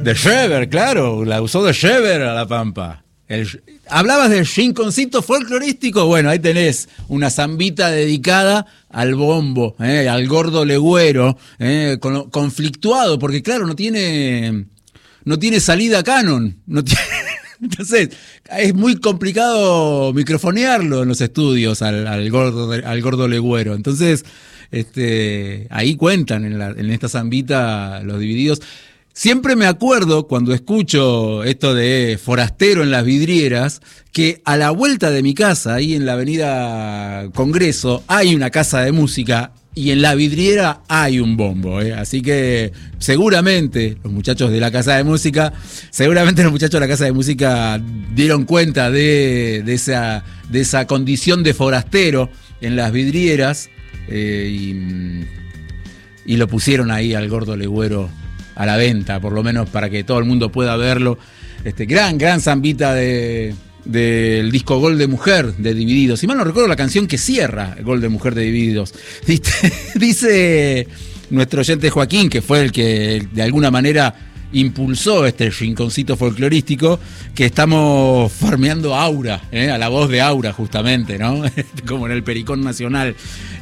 De Shever, claro, la usó de Shever a La Pampa. Hablabas del rinconcito folclorístico, bueno, ahí tenés una zambita dedicada al bombo, al gordo legüero, conflictuado, porque claro, no tiene salida canon, entonces es muy complicado microfonearlo en los estudios al gordo legüero. Entonces ahí cuentan en esta zambita los Divididos. Siempre me acuerdo cuando escucho esto de Forastero en las vidrieras, que a la vuelta de mi casa, ahí en la avenida Congreso, hay una casa de música y en la vidriera hay un bombo, Así que seguramente los muchachos de la casa de música dieron cuenta de esa condición de forastero en las vidrieras y lo pusieron ahí al gordo legüero a la venta, por lo menos para que todo el mundo pueda verlo. Gran zambita del disco Gol de Mujer de Divididos. Si mal no recuerdo, la canción que cierra Gol de Mujer de Divididos. Dice nuestro oyente Joaquín, que fue el que de alguna manera impulsó este rinconcito folclorístico, que estamos farmeando Aura, a la voz de Aura justamente, ¿no? Como en el Pericón Nacional.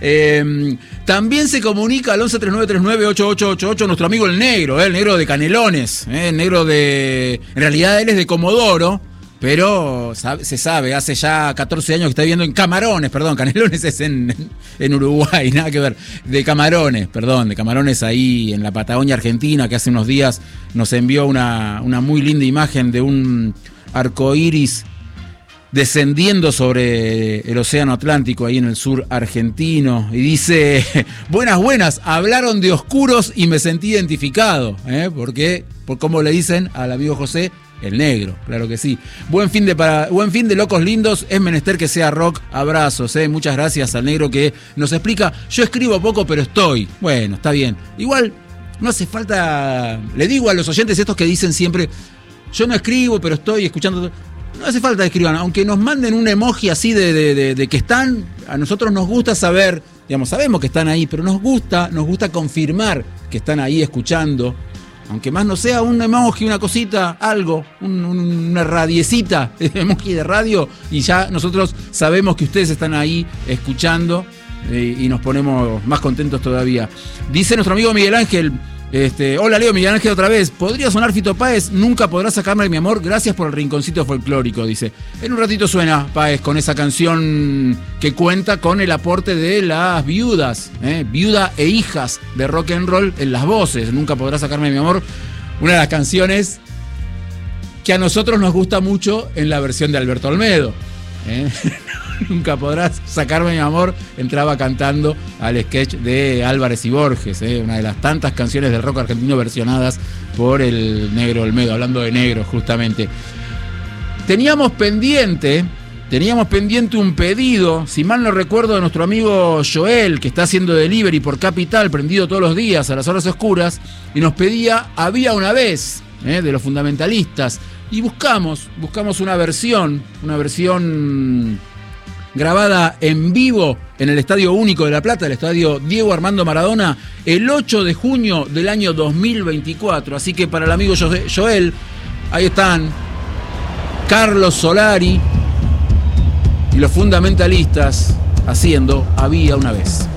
También se comunica al 1139398888 nuestro amigo el Negro de Canelones, el Negro en realidad él es de Comodoro, pero se sabe, hace ya 14 años que está viviendo en Camarones, Canelones es en Uruguay, nada que ver, de Camarones ahí en la Patagonia Argentina, que hace unos días nos envió una muy linda imagen de un arcoíris descendiendo sobre el océano Atlántico ahí en el sur argentino, y dice: buenas, hablaron de oscuros y me sentí identificado, porque por cómo le dicen al amigo José, el Negro, claro que sí. Buen fin de locos lindos, es menester que sea rock, abrazos, muchas gracias al Negro que nos explica. Yo escribo poco pero estoy, bueno, está bien, igual no hace falta, le digo a los oyentes estos que dicen siempre, yo no escribo pero estoy escuchando, no hace falta que escriban, aunque nos manden un emoji así de que están, a nosotros nos gusta saber, sabemos que están ahí, pero nos gusta confirmar que están ahí escuchando, aunque más no sea un emoji, una cosita, algo, una radiecita, emoji de radio, y ya nosotros sabemos que ustedes están ahí escuchando y nos ponemos más contentos todavía. Dice nuestro amigo Miguel Ángel, hola Leo, Miguel Ángel otra vez, ¿podría sonar Fito Páez? Nunca podrás sacarme de mi amor, gracias por el rinconcito folclórico, dice. En un ratito suena Páez con esa canción que cuenta con el aporte de las viudas, viuda e hijas de rock and roll en las voces. Nunca podrás sacarme de mi amor, una de las canciones que a nosotros nos gusta mucho en la versión de Alberto Olmedo. Nunca podrás sacarme mi amor, entraba cantando al sketch de Álvarez y Borges, una de las tantas canciones del rock argentino versionadas por el Negro Olmedo, hablando de negros justamente. Teníamos pendiente un pedido, si mal no recuerdo, de nuestro amigo Joel, que está haciendo delivery por Capital, prendido todos los días a las horas oscuras, y nos pedía Había una vez, de los Fundamentalistas, y buscamos una versión grabada en vivo en el Estadio Único de La Plata, el Estadio Diego Armando Maradona, el 8 de junio del año 2024. Así que para el amigo Joel, ahí están Carlos Solari y los Fundamentalistas haciendo Había una vez.